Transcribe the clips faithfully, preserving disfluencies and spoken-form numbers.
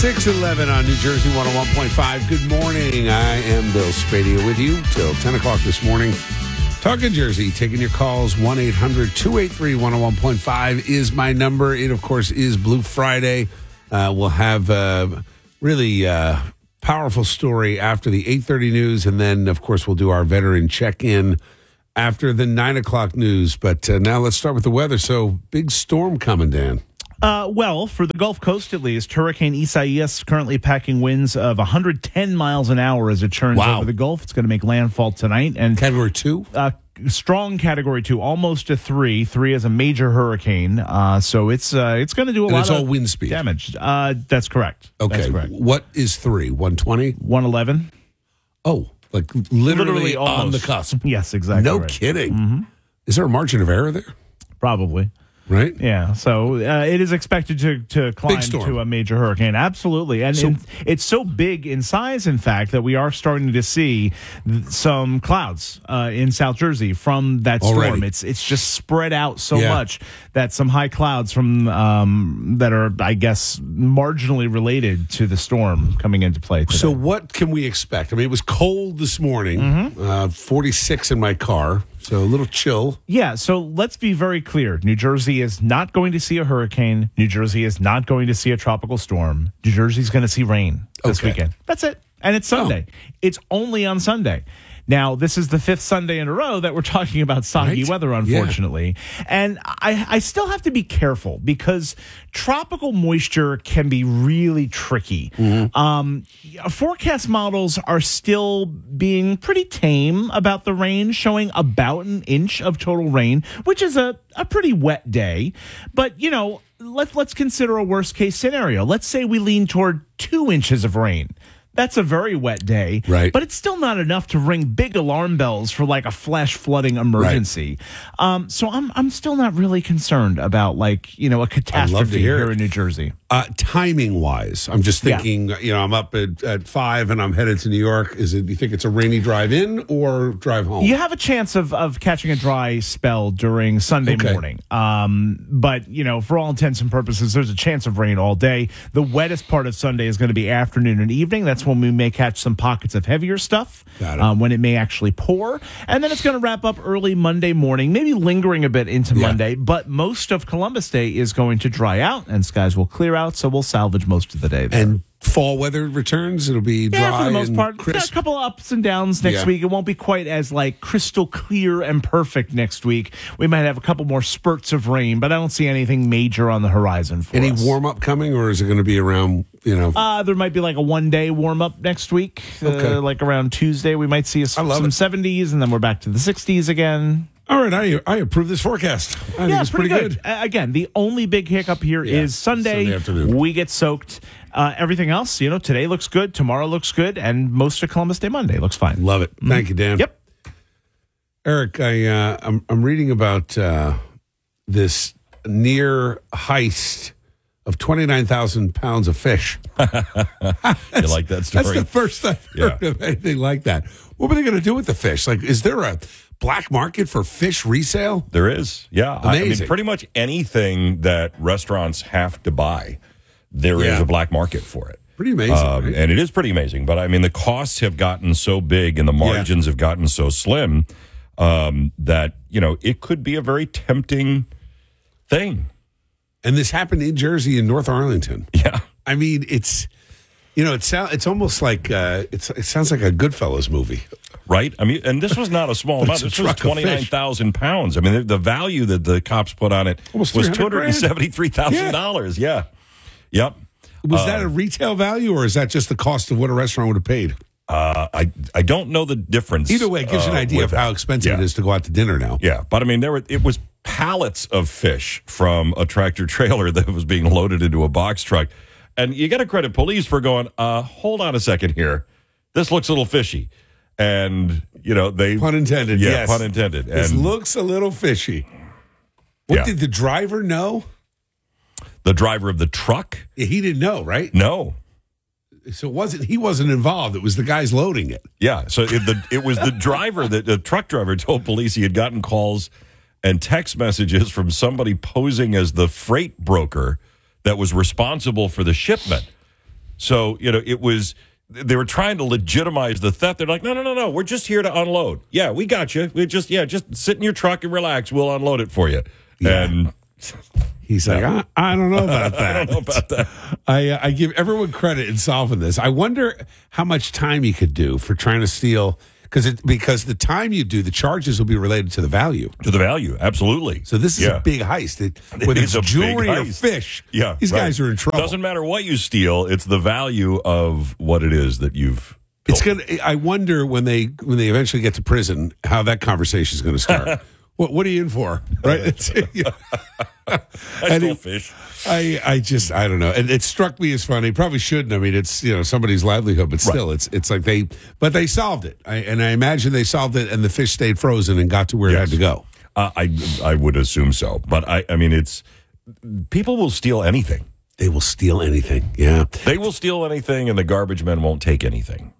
six eleven on New Jersey one oh one point five. Good morning. I am Bill Spadia with you till ten o'clock this morning. Talking Jersey, taking your calls. one eight hundred two eight three one oh one point five is my number. It, of course, is Blue Friday. Uh, we'll have a really uh, powerful story after the eight thirty news. And then, of course, we'll do our veteran check-in after the nine o'clock news. But uh, now let's start with the weather. So, big storm coming, Dan. Uh, well, for the Gulf Coast at least, Hurricane Isaias currently packing winds of one hundred ten miles an hour as it churns Wow. over the Gulf. It's going to make landfall tonight. And Category two? Uh, strong Category two, almost a three. Three is a major hurricane. Uh, so it's uh, it's going to do a And lot it's of all wind speed. damage. Uh, that's correct. Okay. That's correct. What is three? one twenty? one eleven. Oh, like literally, Literally on almost. the cusp. Yes, exactly. No right. kidding. Mm-hmm. Is there a margin of error there? Probably. Right? Yeah, so uh, it is expected to, to climb storm. to a major hurricane. Absolutely. And So- in, it's so big in size, in fact, that we are starting to see th- some clouds uh, in South Jersey from that storm. Already. It's it's just spread out so Yeah. much that some high clouds from um, that are, I guess, marginally related to the storm coming into play today. So what can we expect? I mean, it was cold this morning, Mm-hmm. uh, forty-six in my car, so a little chill. Yeah, so let's be very clear. New Jersey is not going to see a hurricane. New Jersey is not going to see a tropical storm. New Jersey's going to see rain this Okay. weekend. That's it. And it's Sunday. It's only on Sunday. Now, this is the fifth Sunday in a row that we're talking about soggy Right? weather, unfortunately. And I, I still have to be careful because tropical moisture can be really tricky. Mm-hmm. Um, forecast models are still being pretty tame about the rain, showing about an inch of total rain, which is a, a pretty wet day. But, you know, let's, let's consider a worst case scenario. Let's say we lean toward two inches of rain. That's a very wet day, Right. but it's still not enough to ring big alarm bells for like a flash flooding emergency. Um, so I'm I'm still not really concerned about like you know a catastrophe hear here it. in New Jersey. Uh, timing wise, I'm just Yeah. thinking, you know, I'm up at, at five and I'm headed to New York. Is it, do you think it's a rainy drive in or drive home? You have a chance of, of catching a dry spell during Sunday Okay. morning. Um, but, you know, for all intents and purposes, there's a chance of rain all day. The wettest part of Sunday is going to be afternoon and evening. That's when we may catch some pockets of heavier stuff, Got it. um, when it may actually pour. And then it's going to wrap up early Monday morning, maybe lingering a bit into Yeah. Monday. But most of Columbus Day is going to dry out and skies will clear out. So we'll salvage most of the day there. And fall weather returns. It'll be dry Yeah, for the most and part. crisp. A couple of ups and downs next Yeah. week. It won't be quite as like crystal clear and perfect next week. We might have a couple more spurts of rain, but I don't see anything major on the horizon for Any us. warm up coming, or is it going to be around? You know, Uh, there might be like a one day warm up next week. Okay. Uh, like around Tuesday, we might see a, I love some it. seventies, and then we're back to the sixties again. all right. I I approve this forecast. I think Yeah, it's pretty, good. Uh, again, the only big hiccup here is Yeah, Sunday. Sunday afternoon. We get soaked. Uh, everything else, you know, today looks good, tomorrow looks good, and most of Columbus Day Monday looks fine. Love it. Thank you, Dan. Yep. Eric, I uh, I'm I'm reading about uh, this near heist of twenty-nine thousand pounds of fish. You like that story? That's the first I've heard Yeah. of anything like that. What were they going to do with the fish? Like, is there a black market for fish resale? There is. Yeah. I- I Amazing. mean, pretty much anything that restaurants have to buy, there is Yeah. a black market for it. Pretty amazing, Um, right? And it is pretty amazing. But I mean, the costs have gotten so big and the margins have gotten so slim um, that, you know, it could be a very tempting thing. And this happened in Jersey in North Arlington. Yeah. I mean, it's you know, it sounds it's almost like uh, it's it sounds like a Goodfellas movie. Right? I mean, and this was not a small But amount. it's a This was truck of fish. twenty-nine thousand pounds. I mean, the, the value that the cops put on it Almost was three two hundred hundred seventy-three thousand dollars. Yeah. Yep. Was that a retail value, or is that just the cost of what a restaurant would have paid? Uh, I I don't know the difference. Either way, it gives you an uh, idea of with how that. expensive Yeah. it is to go out to dinner now. Yeah, but I mean, there were it was pallets of fish from a tractor trailer that was being loaded into a box truck, and you got to credit police for going. Uh, hold on a second here, this looks a little fishy, and you know they Pun intended. Yeah, yes. pun intended. This And looks a little fishy. What Yeah. did the driver know? the driver of the truck, He didn't know, right? no. So it wasn't he wasn't involved. It was the guys loading it. Yeah, so it, the, it was the driver, that the truck driver told police he had gotten calls and text messages from somebody posing as the freight broker that was responsible for the shipment. So, you know, it was, they were trying to legitimize the theft. They're like, no, no, no, no, we're just here to unload. Yeah, we got you. We just, yeah, just sit in your truck and relax. We'll unload it for you. Yeah. And he's like, I, I don't know about that. I don't know about that. I, uh, I give everyone credit in solving this. I wonder how much time you could do for trying to steal, because it because the time you do, the charges will be related to the value. To the value, absolutely. So this is Yeah. a big heist. It, whether It's it's a big jewelry or heist. fish, Yeah, these right. guys are in trouble. Doesn't matter what you steal; it's the value of what it is that you've. It's built. gonna. I wonder when they when they eventually get to prison how that conversation is going to start. what What are you in for? Right? It's, yeah. I And stole it- fish. I, I just I don't know. And it struck me as funny. Probably shouldn't. I mean, it's you know somebody's livelihood, but still, it's it's like they but they solved it. I, and I imagine they solved it, and the fish stayed frozen and got to where it had Yes. to go. Uh, I I would assume so, but I I mean it's people will steal anything. They will steal anything. Yeah, They will steal anything, and the garbage men won't take anything.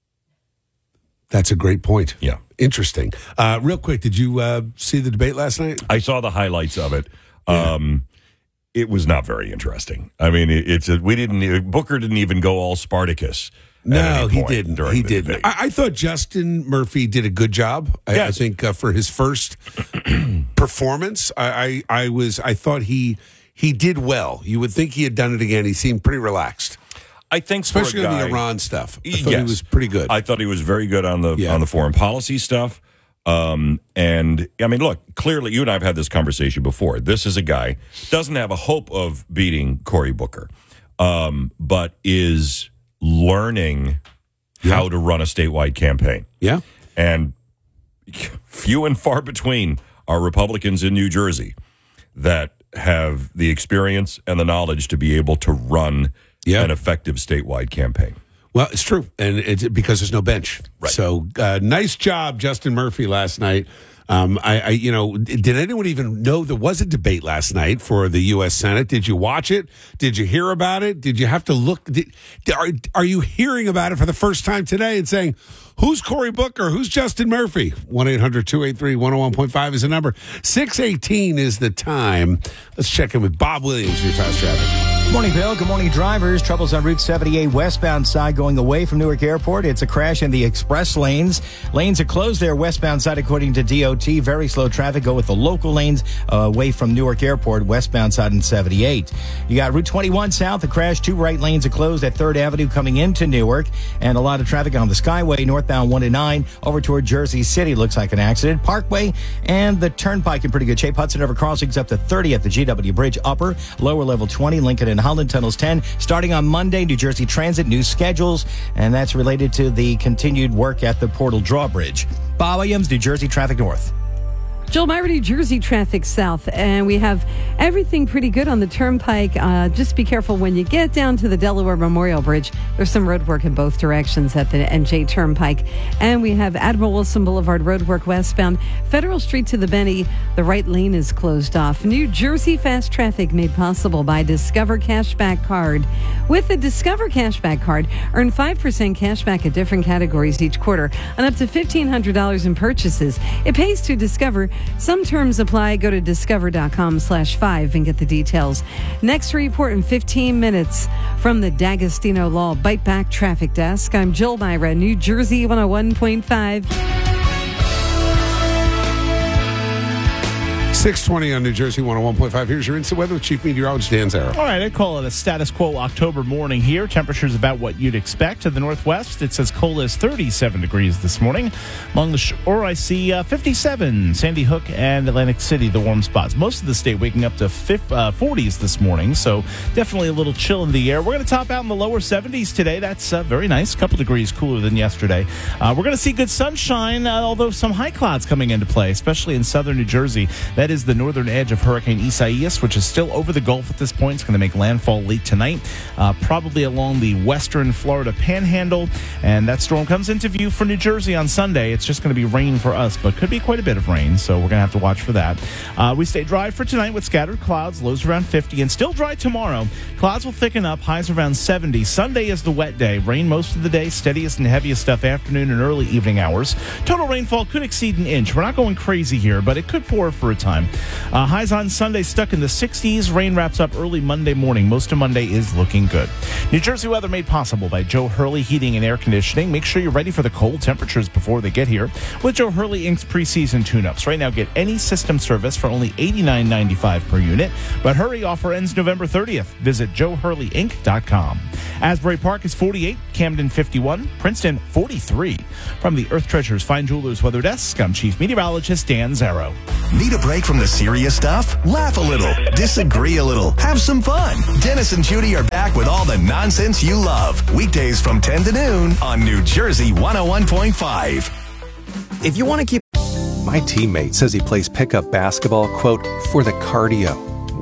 that's a great point. Yeah. Interesting. Uh, real quick, did you uh, see the debate last night? I saw the highlights of it. Um, it was not very interesting. I mean, it, it's a, we didn't Booker didn't even go all Spartacus. at No, any he point didn't. during He the didn't. debate. I, I thought Justin Murphy did a good job. I, I Yes. think uh, for his first performance, I, I, I was. I thought he he did well. You would think he had done it again. He seemed pretty relaxed, I think, for a especially on the guy- Iran stuff. I thought he Yes. was pretty good. I thought he was very good on the Yeah. on the foreign policy stuff. Um, and I mean, look, clearly, you and I have had this conversation before. This is a guy doesn't have a hope of beating Cory Booker, um, but is learning how to run a statewide campaign. yeah. And few and far between are Republicans in New Jersey that have the experience and the knowledge to be able to run Yeah. an effective statewide campaign. Well, it's true, and it's because there's no bench. Right. So, uh, nice job, Justin Murphy, last night. Um, I, I, you know, did anyone even know there was a debate last night for the U S Senate? Did you watch it? Did you hear about it? Did you have to look? Did, are, are you hearing about it for the first time today and saying, who's Cory Booker? Who's Justin Murphy? one eight hundred two eight three one oh one point five is the number. six eighteen is the time. Let's check in with Bob Williams for your fast traffic. Good morning, Bill. Good morning, drivers. Troubles on Route seventy-eight westbound side going away from Newark Airport. It's a crash in the express lanes. Lanes are closed there westbound side according to D O T. Very slow traffic. Go with the local lanes uh, away from Newark Airport, westbound side in seventy-eight. You got Route twenty-one south. A crash. Two right lanes are closed at third Avenue coming into Newark. And a lot of traffic on the Skyway northbound one to nine over toward Jersey City. Looks like an accident. Parkway and the Turnpike in pretty good shape. Hudson River crossings up to thirty at the G W Bridge upper. Lower level twenty. Lincoln and Holland tunnels ten. Starting on Monday, New Jersey Transit new schedules, and that's related to the continued work at the Portal Drawbridge. Bob Williams, New Jersey Traffic North. Joel Myra, New Jersey traffic south, and we have everything pretty good on the Turnpike. Uh, just be careful when you get down to the Delaware Memorial Bridge. There's some road work in both directions at the N J Turnpike. And we have Admiral Wilson Boulevard road work westbound. Federal Street to the Benny, the right lane is closed off. New Jersey fast traffic made possible by Discover Cashback Card. With the Discover Cashback Card, earn five percent cashback at different categories each quarter on up to fifteen hundred dollars in purchases. It pays to Discover. Some terms apply. Go to discover.com slash five and get the details. Next report in fifteen minutes from the D'Agostino Law Bite Back Traffic Desk. I'm Jill Myra, New Jersey one oh one point five. six twenty on New Jersey one oh one point five. Here's your instant weather with Chief Meteorologist Dan Zarrow. All right, I'd call it a status quo October morning here. Temperatures about what you'd expect. To the northwest, it's as cold as thirty-seven degrees this morning. Along the shore, I see uh, fifty-seven. Sandy Hook and Atlantic City, the warm spots. Most of the state waking up to fifty, uh, forties this morning, so definitely a little chill in the air. We're going to top out in the lower seventies today. That's uh, very nice. A couple degrees cooler than yesterday. Uh, we're going to see good sunshine, uh, although some high clouds coming into play, especially in southern New Jersey. That is the northern edge of Hurricane Isaias, which is still over the Gulf at this point. It's going to make landfall late tonight, uh, probably along the western Florida panhandle. And that storm comes into view for New Jersey on Sunday. It's just going to be rain for us, but could be quite a bit of rain, so we're going to have to watch for that. Uh, we stay dry for tonight with scattered clouds, lows around fifty, and still dry tomorrow. Clouds will thicken up, highs around seventy. Sunday is the wet day. Rain most of the day, steadiest and heaviest stuff afternoon and early evening hours. Total rainfall could exceed an inch. We're not going crazy here, but it could pour for a time. time. Uh, highs on Sunday stuck in the sixties. Rain wraps up early Monday morning. Most of Monday is looking good. New Jersey weather made possible by Joe Hurley Heating and Air Conditioning. Make sure you're ready for the cold temperatures before they get here with Joe Hurley Incorporated's preseason tune-ups. Right now, get any system service for only eighty-nine ninety-five per unit. But hurry, offer ends November thirtieth. Visit joe hurley inc dot com. Asbury Park is forty-eight, Camden fifty-one, Princeton forty-three. From the Earth Treasures Fine Jewelers Weather Desk, I'm Chief Meteorologist Dan Zarrow. Need a break from the serious stuff? Laugh a little, disagree a little, have some fun. Dennis and Judy are back with all the nonsense you love. Weekdays from ten to noon on New Jersey one oh one point five. If you want to keep... My teammate says he plays pickup basketball, quote, for the cardio.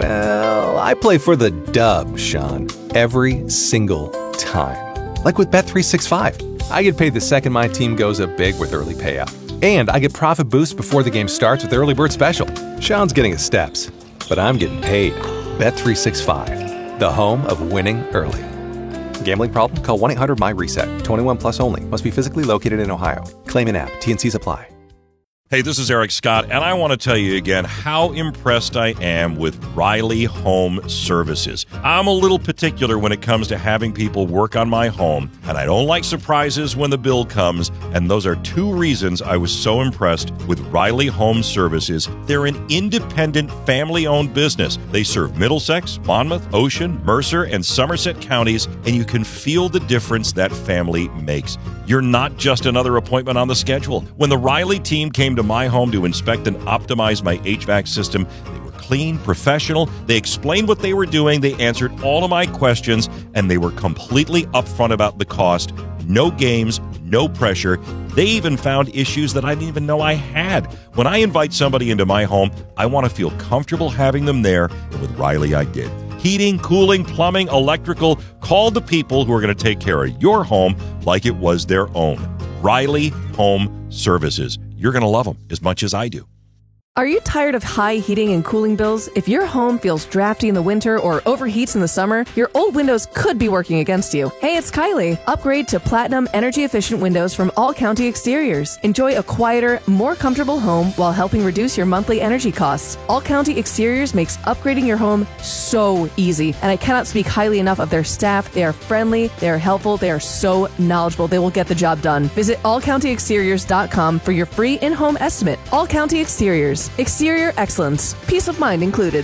Well, I play for the dub, Sean, every single time. Like with Bet three sixty-five. I get paid the second my team goes up big with early payout. And I get profit boosts before the game starts with Early Bird Special. Sean's getting his steps, but I'm getting paid. Bet three sixty-five, the home of winning early. Gambling problem? Call one eight hundred my reset. twenty-one plus only. Must be physically located in Ohio. Claim in app. T N Cs apply. Hey, this is Eric Scott, and I want to tell you again how impressed I am with Riley Home Services. I'm a little particular when it comes to having people work on my home, and I don't like surprises when the bill comes, and those are two reasons I was so impressed with Riley Home Services. They're an independent, family-owned business. They serve Middlesex, Monmouth, Ocean, Mercer, and Somerset counties, and you can feel the difference that family makes. You're not just another appointment on the schedule. When the Riley team came to my home to inspect and optimize my H V A C system, they were clean, professional. They explained what they were doing. They answered all of my questions, and they were completely upfront about the cost. No games, no pressure. They even found issues that I didn't even know I had. When I invite somebody into my home, I want to feel comfortable having them there, and with Riley, I did. Heating, cooling, plumbing, electrical. Call the people who are going to take care of your home like it was their own. Riley Home Services. You're going to love them as much as I do. Are you tired of high heating and cooling bills? If your home feels drafty in the winter or overheats in the summer, your old windows could be working against you. Hey, it's Kylie. Upgrade to Platinum energy-efficient windows from All County Exteriors. Enjoy a quieter, more comfortable home while helping reduce your monthly energy costs. All County Exteriors makes upgrading your home so easy, and I cannot speak highly enough of their staff. They are friendly, they are helpful, they are so knowledgeable. They will get the job done. Visit all county exteriors dot com for your free in-home estimate. All County Exteriors. Exterior excellence. Peace of mind included.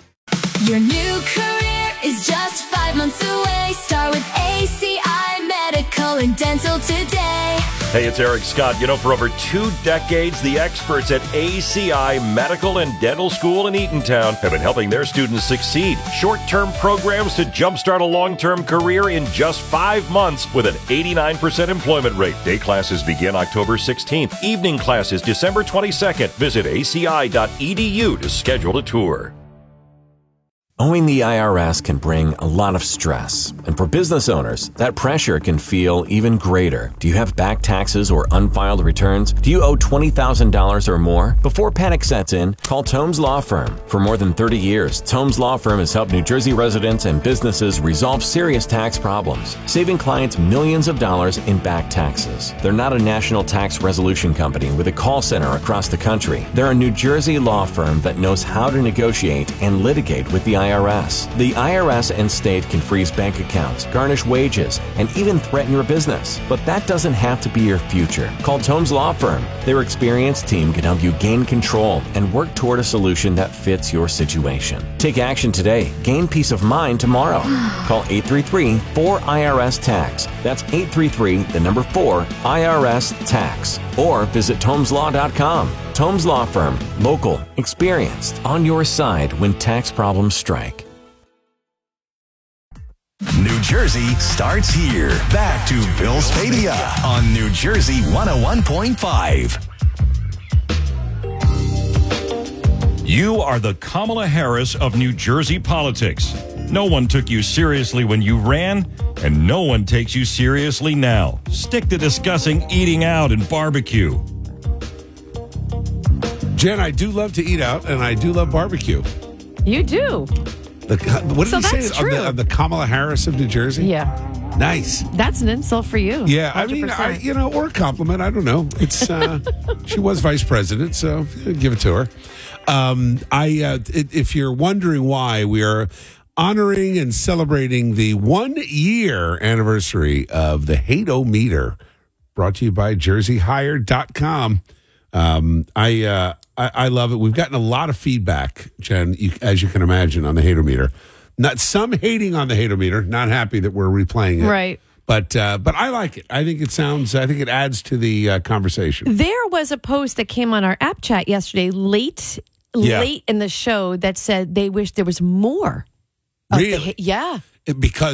Your new career is just five months away. Start with A C I Medical and Dental today. Hey, it's Eric Scott. You know, for over two decades, the experts at A C I Medical and Dental School in Eatontown have been helping their students succeed. Short-term programs to jumpstart a long-term career in just five months with an eighty-nine percent employment rate. Day classes begin October sixteenth. Evening classes December twenty-second. Visit A C I dot E D U to schedule a tour. Owing the I R S can bring a lot of stress, and for business owners, that pressure can feel even greater. Do you have back taxes or unfiled returns? Do you owe twenty thousand dollars or more? Before panic sets in, call Tomes Law Firm. For more than thirty years, Tomes Law Firm has helped New Jersey residents and businesses resolve serious tax problems, saving clients millions of dollars in back taxes. They're not a national tax resolution company with a call center across the country. They're a New Jersey law firm that knows how to negotiate and litigate with the I R S. The I R S and state can freeze bank accounts, garnish wages, and even threaten your business. But that doesn't have to be your future. Call Tomes Law Firm. Their experienced team can help you gain control and work toward a solution that fits your situation. Take action today. Gain peace of mind tomorrow. Call eight three three, four I R S tax. That's eight three three, the number four, I R S tax. Or visit tomes law dot com. Tomes Law Firm. Local, experienced, on your side when tax problems strike. New Jersey starts here. Back to Bill Spadea on New Jersey one oh one point five. You are the Kamala Harris of New Jersey politics. No one took you seriously when you ran, and no one takes you seriously now. Stick to discussing eating out and barbecue. Jen, I do love to eat out, and I do love barbecue. You do. The, what did So he say? that's Of the, true. of the Kamala Harris of New Jersey? Yeah. Nice. That's an insult for you. Yeah, I mean, I, you know, or a compliment. I don't know. It's uh, she was vice president, so give it to her. Um, I, uh, it, if you're wondering why, we are honoring and celebrating the one year anniversary of the Hate-O-Meter, brought to you by Jersey Hire dot com. Um, I, uh, I I love it. We've gotten a lot of feedback, Jen, you, as you can imagine, on the Hate-O-Meter. Not some hating on the Hate-O-Meter, not happy that we're replaying it. Right. But uh, but I like it. I think it sounds. I think it adds to the uh, conversation. There was a post that came on our app chat yesterday, late Yeah. late in the show, that said they wish there was more. Of Really? The, ha- yeah. Because